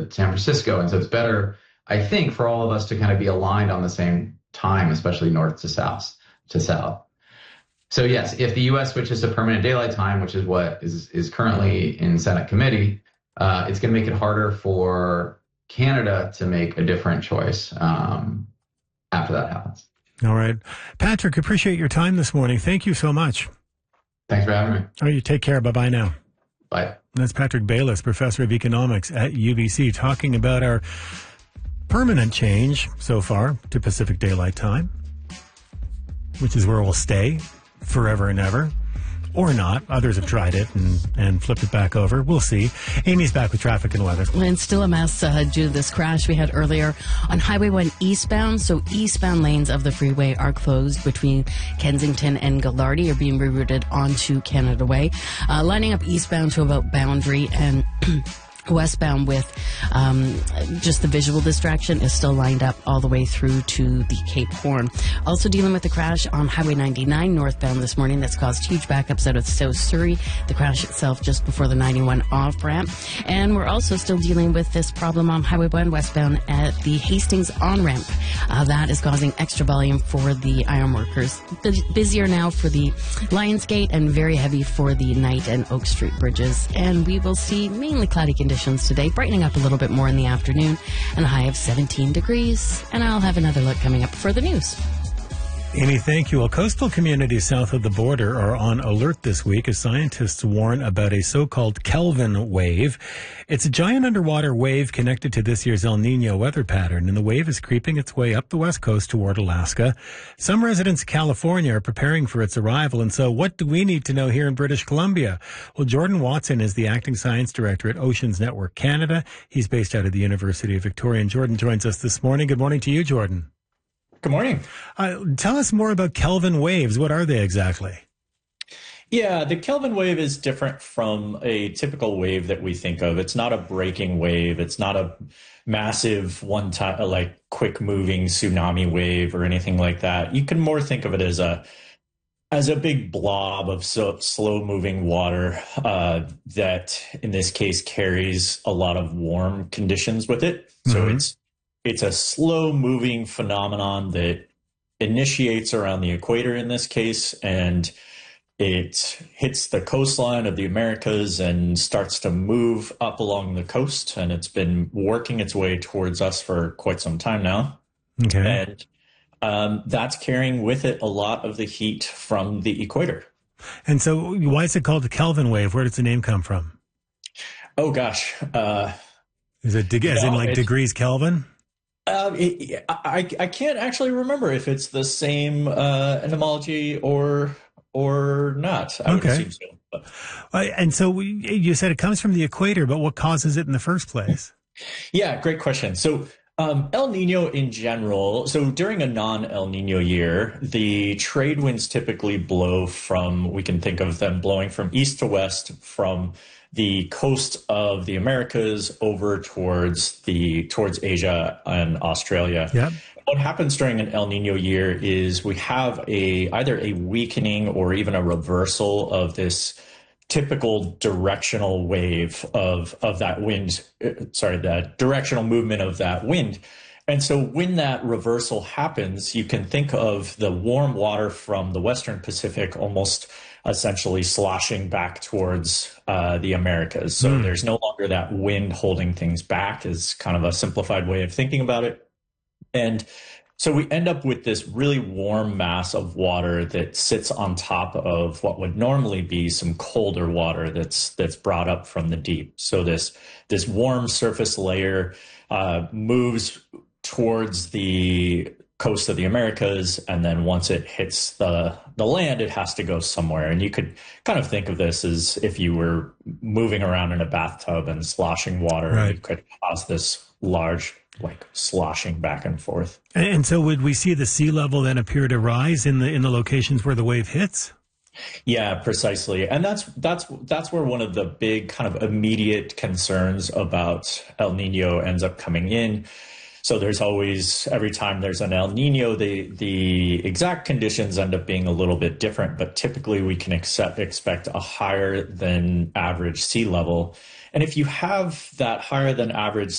San Francisco. And so it's better, I think, for all of us to kind of be aligned on the same time, especially north to south. So yes, if the U.S. switches to permanent daylight time, which is what is currently in Senate committee, it's going to make it harder for Canada to make a different choice after that happens. All right. Patrick, appreciate your time this morning. Thank you so much. Thanks for having me. All right, you take care. Bye-bye now. Bye. That's Patrick Bayless, professor of economics at UBC, talking about our permanent change so far to Pacific Daylight Time, which is where we'll stay forever and ever. Or not. Others have tried it and flipped it back over. We'll see. Amy's back with traffic and weather. And still a mess due to this crash we had earlier on Highway 1 eastbound. So eastbound lanes of the freeway are closed between Kensington and Gallardi, are being rerouted onto Canada Way. Lining up eastbound to about Boundary, and westbound with just the visual distraction is still lined up all the way through to the Cape Horn. Also dealing with the crash on Highway 99 northbound this morning that's caused huge backups out of South Surrey. The crash itself just before the 91 off-ramp. And we're also still dealing with this problem on Highway 1 westbound at the Hastings on-ramp. That is causing extra volume for the ironworkers. Busier now for the Lionsgate and very heavy for the Knight and Oak Street bridges. And we will see mainly cloudy conditions today, brightening up a little bit more in the afternoon, and a high of 17 degrees. And I'll have another look coming up for the news. Amy, thank you. Well, coastal communities south of the border are on alert this week as scientists warn about a so-called Kelvin wave. It's a giant underwater wave connected to this year's El Nino weather pattern, and the wave is creeping its way up the west coast toward Alaska. Some residents of California are preparing for its arrival, and so what do we need to know here in British Columbia? Well, Jordan Watson is the acting science director at Oceans Network Canada. He's based out of the University of Victoria, and Jordan joins us this morning. Good morning to you, Jordan. Good morning. Tell us more about Kelvin waves. What are they exactly? Yeah, the Kelvin wave is different from a typical wave that we think of. It's not a breaking wave. It's not a massive one-time, like quick-moving tsunami wave or anything like that. You can more think of it as a big blob of slow-moving water that, in this case, carries a lot of warm conditions with it. So it's a slow-moving phenomenon that initiates around the equator in this case, and it hits the coastline of the Americas and starts to move up along the coast, and it's been working its way towards us for quite some time now. Okay. And that's carrying with it a lot of the heat from the equator. And so why is it called the Kelvin wave? Where does the name come from? Oh, gosh. Is it as in like degrees Kelvin? I can't actually remember if it's the same etymology or not. I would assume so. And so you said it comes from the equator, but what causes it in the first place? Yeah, great question. So El Nino in general, so during a non-El Nino year, the trade winds typically blow from, we can think of them blowing from east to west from the coast of the Americas over towards Asia and Australia. Yep. What happens during an El Nino year is we have either a weakening or even a reversal of this typical directional wave of that wind, the directional movement of that wind. And so when that reversal happens, you can think of the warm water from the Western Pacific almost essentially sloshing back towards the Americas. So there's no longer that wind holding things back, is kind of a simplified way of thinking about it. And so we end up with this really warm mass of water that sits on top of what would normally be some colder water that's brought up from the deep. So this warm surface layer moves towards the coast of the Americas, and then once it hits the land, it has to go somewhere. And you could kind of think of this as if you were moving around in a bathtub and sloshing water, right. You could cause this large sloshing back and forth. And so would we see the sea level then appear to rise in the locations where the wave hits? Yeah, precisely. And that's where one of the big kind of immediate concerns about El Nino ends up coming in. So there's always, every time there's an El Nino, the exact conditions end up being a little bit different, but typically we can expect a higher than average sea level. And if you have that higher than average